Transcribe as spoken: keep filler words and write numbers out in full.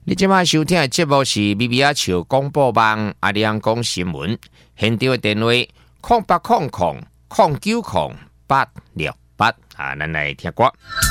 你今晚收听的节目是 B B R 潮广播网阿亮讲新闻，现场的电话空八空空空九空八六八啊，咱来听歌。